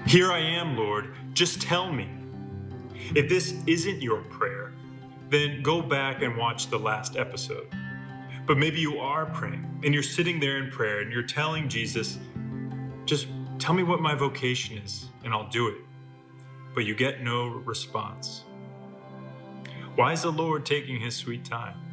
Here I am, Lord, just tell me. If this isn't your prayer, then go back and watch the last episode. But maybe you are praying and you're sitting there in prayer and you're telling Jesus, just tell me what my vocation is and I'll do it. But you get no response. Why is the Lord taking his sweet time?